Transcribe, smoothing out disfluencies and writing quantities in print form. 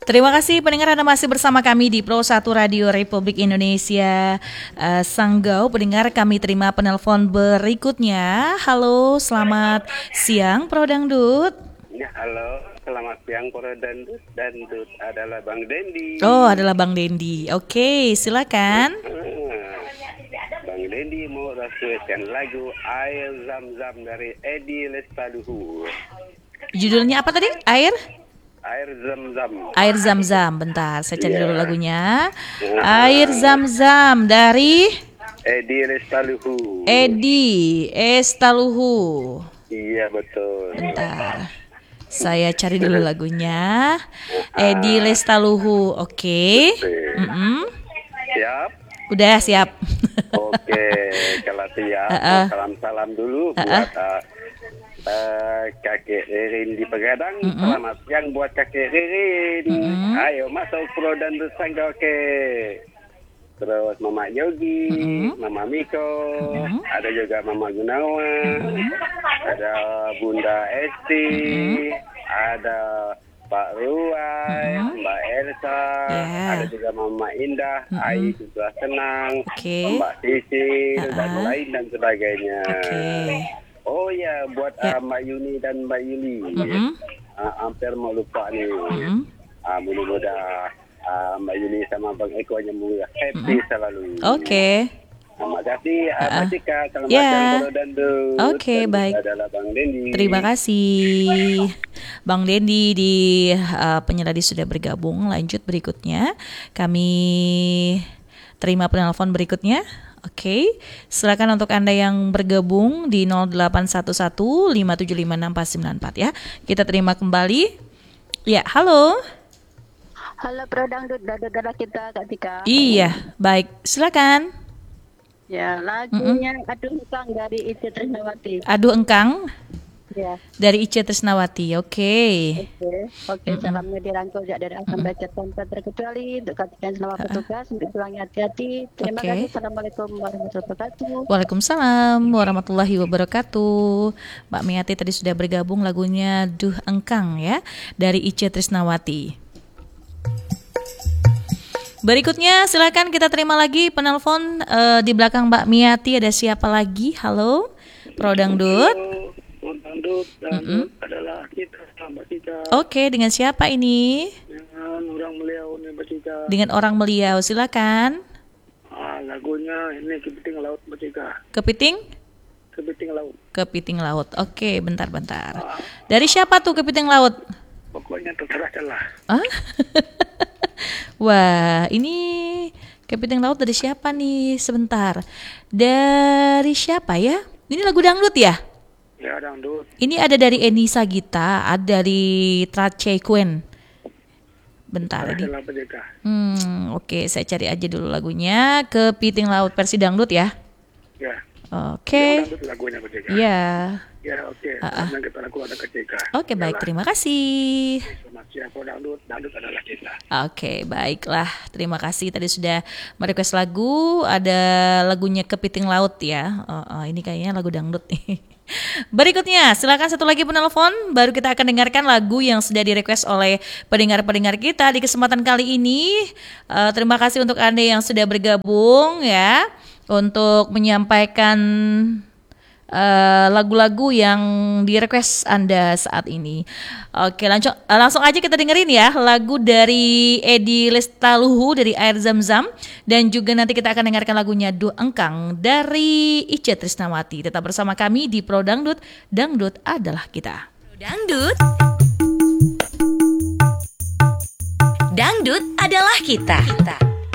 Terima kasih pendengar, Anda masih bersama kami di Pro 1 Radio Republik Indonesia Sanggau. Pendengar, kami terima penelpon berikutnya. Halo, selamat siang Pro Dangdut. Ya, halo, selamat siang Pro Dangdut. Dangdut adalah Bang Dendi. Oh, adalah Bang Dendi. Oke, silakan. Bang Dendi mau requestkan lagu Air Zam-Zam dari Edi Lestaluhu. Judulnya apa tadi? Air Zam-Zam. Air Zam-Zam. Bentar, saya cari dulu lagunya. Air Zam-Zam dari Edi Lestaluhu. Edi Estaluhu. Iya, betul. Bentar, saya cari dulu lagunya. Edi Lestaluhu. Oke. Siap? Udah siap. Oke, kalau siap, salam-salam dulu buat kakek Ririn di Pegadang. Selamat siang buat kakek Ririn. Ayo masuk Pro Dangdut Sanggau, oke. Terus Mama Yogi, Mama Miko, ada juga Mama Gunawan, ada Bunda Esti, ada Pak Ruai, Mbak Elsa, ada juga Mama Indah, Ai juga senang, Mbak Sisi, dan lain dan sebagainya. Oh ya, buat Mbak Yuni dan Mbak Yuli, hampir mau lupa nih. Mudah-mudahan Mbak Yuni sama Bang Eko hanya happy selalu. Oke. Terima kasih, Mbak Cika. Selamat siang Pro Dangdut. Oke, baik. Adalah Bang Dendi. Terima kasih Bang Dendi di penyeladi sudah bergabung. Lanjut berikutnya, kami terima penelpon berikutnya. Oke, silakan untuk Anda yang bergabung di 0811-5756-494 ya. Kita terima kembali. Ya, halo. Halo Pro Dangdut, dada kita Kak Tika. Iya, baik. Silakan. Ya, lagunya Aduh Engkang dari Ice Trisnawati. Aduh Engkang. Ya. Dari Ice Trisnawati. Oke. Oke, salamnya dirangkul dari Asam Baca tanpa terkecuali untuk katikan selama petugas, untuk pulangnya hati-hati. Terima kasih. Assalamualaikum warahmatullahi wabarakatuh. Waalaikumsalam warahmatullahi wabarakatuh. Mbak Miati tadi sudah bergabung, lagunya Duh Engkang ya dari Ice Trisnawati. Berikutnya silakan kita terima lagi penelpon di belakang Mbak Miati. Ada siapa lagi? Halo, Pro Dangdut. Dangdut adalah kita, Mbak Cika. Oke, dengan siapa ini? Dengan orang Beliau nih, Mbak Cika. Dengan orang Beliau, silakan. Lagunya ini Kepiting Laut, Mbak Cika. Kepiting? Kepiting Laut. Kepiting Laut. Oke, bentar. Dari siapa tuh Kepiting Laut? Pokoknya terserah celah. Wah, ini Kepiting Laut dari siapa nih? Sebentar. Dari siapa ya? Ini lagu dangdut ya? Ya, dangdut. Ini ada dari Eni Sagita, ada dari Trace Queen. Bentar lagi. Oke, saya cari aja dulu lagunya. Kepiting Laut versi dangdut ya. Ya. Oke. Dangdut lagunya, Mbak Cika. Ya. Ya, oke. Kita lagu ada ke Cika. Oke, baik. Terima kasih. Selamat siang, dangdut adalah kita. Oke, baiklah. Terima kasih tadi sudah merequest lagu. Ada lagunya Kepiting Laut ya. Ini kayaknya lagu dangdut nih. Berikutnya, silakan satu lagi penelpon. Baru kita akan dengarkan lagu yang sudah direquest oleh pendengar-pendengar kita di kesempatan kali ini. Terima kasih untuk Anda yang sudah bergabung ya, untuk menyampaikan lagu-lagu yang di-request Anda saat ini. Oke, langsung aja kita dengerin ya lagu dari Edi Lestaluhu dari Air Zam-Zam, dan juga nanti kita akan dengarkan lagunya Duh Engkang dari Ice Trisnawati. Tetap bersama kami di Pro Dangdut. Dangdut adalah kita. Dangdut. Dangdut adalah kita.